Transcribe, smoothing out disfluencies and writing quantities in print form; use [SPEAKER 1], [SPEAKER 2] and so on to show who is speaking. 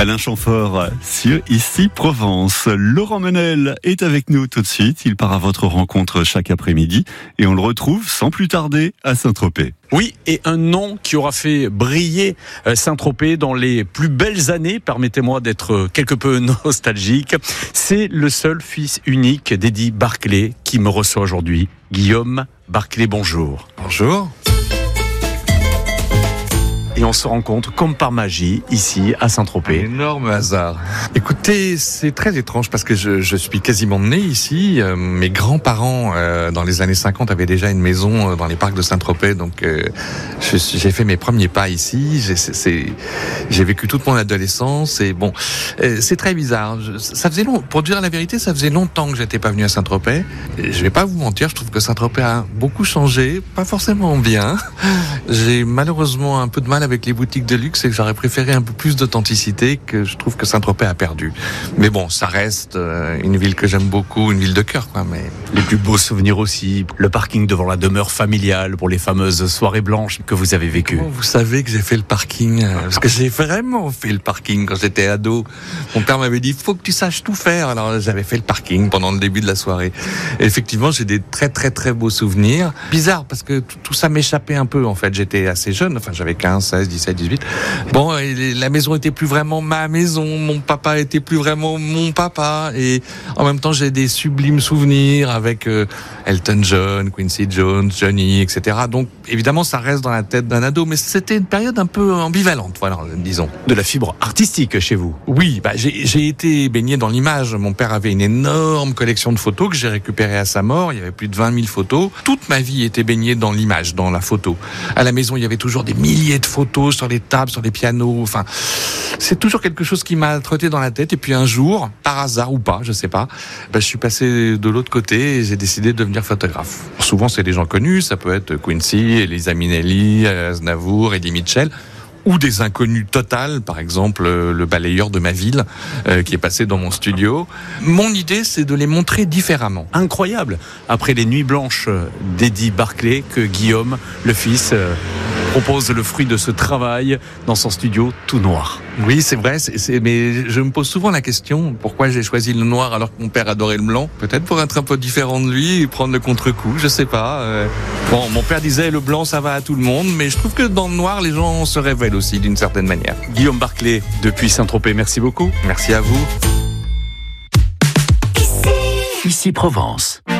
[SPEAKER 1] Alain Chamfort sur Ici Provence. Laurent Menel est avec nous tout de suite. Il part à votre rencontre chaque après-midi et on le retrouve sans plus tarder à Saint-Tropez.
[SPEAKER 2] Oui, et un nom qui aura fait briller Saint-Tropez dans les plus belles années, permettez-moi d'être quelque peu nostalgique, c'est le seul fils unique d'Eddie Barclay qui me reçoit aujourd'hui. Guillaume Barclay, bonjour.
[SPEAKER 3] Bonjour.
[SPEAKER 2] Et on se rencontre comme par magie ici à Saint-Tropez.
[SPEAKER 3] Un énorme hasard. Écoutez, c'est très étrange parce que je suis quasiment né ici. Mes grands-parents, dans les années 50, avaient déjà une maison dans les parcs de Saint-Tropez. Donc, j'ai fait mes premiers pas ici. J'ai vécu toute mon adolescence. Et bon, c'est très bizarre. Ça faisait pour dire la vérité, ça faisait longtemps que j'étais pas venu à Saint-Tropez. Et je vais pas vous mentir, je trouve que Saint-Tropez a beaucoup changé. Pas forcément bien. J'ai malheureusement un peu de mal avec les boutiques de luxe et que j'aurais préféré un peu plus d'authenticité que je trouve que Saint-Tropez a perdu. Mais bon, ça reste une ville que j'aime beaucoup, une ville de cœur, quoi. Mais
[SPEAKER 2] les plus beaux souvenirs aussi, le parking devant la demeure familiale pour les fameuses soirées blanches que vous avez vécues.
[SPEAKER 3] Comment vous savez que j'ai fait le parking? Parce que j'ai vraiment fait le parking quand j'étais ado. Mon père m'avait dit, faut que tu saches tout faire. Alors j'avais fait le parking pendant le début de la soirée. Et effectivement, j'ai des très très très beaux souvenirs. Bizarre parce que tout ça m'échappait un peu en fait. J'étais assez jeune, enfin j'avais 15, 16, 17, 18. Bon, la maison était plus vraiment ma maison, mon papa était plus vraiment mon papa, et en même temps j'ai des sublimes souvenirs avec Elton John, Quincy Jones, Johnny, etc. Donc évidemment ça reste dans la tête d'un ado, mais c'était une période un peu ambivalente, voilà, disons.
[SPEAKER 2] De la fibre artistique chez vous?
[SPEAKER 3] Oui, j'ai été baigné dans l'image. Mon père avait une énorme collection de photos que j'ai récupérée à sa mort. Il y avait plus de 20 000 photos. Toute ma vie était baignée dans l'image, dans la photo. À la maison, il y avait toujours des milliers de photos sur les tables, sur les pianos. Enfin, c'est toujours quelque chose qui m'a trotté dans la tête. Et puis un jour, par hasard ou pas, je sais pas, je suis passé de l'autre côté et j'ai décidé de devenir photographe. Souvent, c'est des gens connus. Ça peut être Quincy, Elisa Minnelli, Aznavour, Eddie Mitchell. Ou des inconnus totales, par exemple le balayeur de ma ville qui est passé dans mon studio. Mon idée, c'est de les montrer différemment.
[SPEAKER 2] Incroyable. Après les nuits blanches d'Eddie Barclay, que Guillaume, le fils, propose le fruit de ce travail dans son studio tout noir.
[SPEAKER 3] Oui, c'est vrai, mais je me pose souvent la question, pourquoi j'ai choisi le noir alors que mon père adorait le blanc? Peut-être pour être un peu différent de lui et prendre le contre-coup, je sais pas. Bon, mon père disait le blanc ça va à tout le monde, mais je trouve que dans le noir, les gens se révèlent aussi d'une certaine manière.
[SPEAKER 2] Guillaume Barclay, depuis Saint-Tropez, merci beaucoup.
[SPEAKER 3] Merci à vous.
[SPEAKER 4] Ici Provence.